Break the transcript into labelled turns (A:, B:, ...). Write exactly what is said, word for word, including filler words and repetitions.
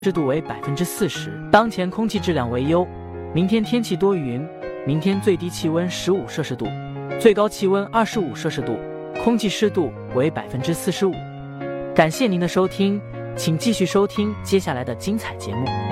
A: 湿度为百分之四十。当前空气质量为优，明天天气多云，明天最低气温十五摄氏度，最高气温二十五摄氏度，空气湿度为百分之四十五。感谢您的收听，请继续收听接下来的精彩节目。